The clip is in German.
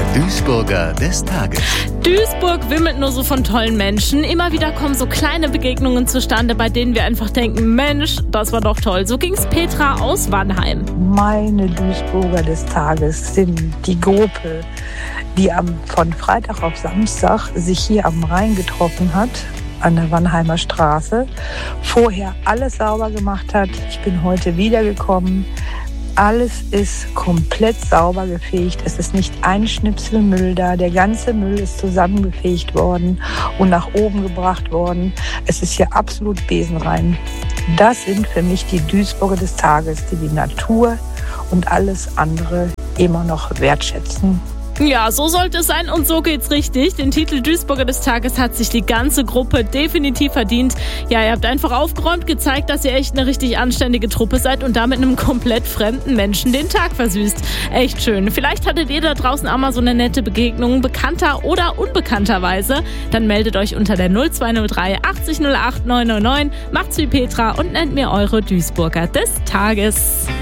Duisburger des Tages. Duisburg wimmelt nur so von tollen Menschen. Immer wieder kommen so kleine Begegnungen zustande, bei denen wir einfach denken, Mensch, das war doch toll. So ging's Petra aus Wannheim. Meine Duisburger des Tages sind die Gruppe, die von Freitag auf Samstag sich hier am Rhein getroffen hat, an der Wannheimer Straße, vorher alles sauber gemacht hat. Ich bin heute wiedergekommen. Alles ist komplett sauber gefegt. Es ist nicht ein Schnipsel Müll da. Der ganze Müll ist zusammengefegt worden und nach oben gebracht worden. Es ist hier absolut besenrein. Das sind für mich die Duisburger des Tages, die die Natur und alles andere immer noch wertschätzen. Ja, so sollte es sein und so geht's richtig. Den Titel Duisburger des Tages hat sich die ganze Gruppe definitiv verdient. Ja, ihr habt einfach aufgeräumt, gezeigt, dass ihr echt eine richtig anständige Truppe seid und damit einem komplett fremden Menschen den Tag versüßt. Echt schön. Vielleicht hattet ihr da draußen auch mal so eine nette Begegnung, bekannter oder unbekannterweise. Dann meldet euch unter der 0203 80 08 999, macht's wie Petra und nennt mir eure Duisburger des Tages.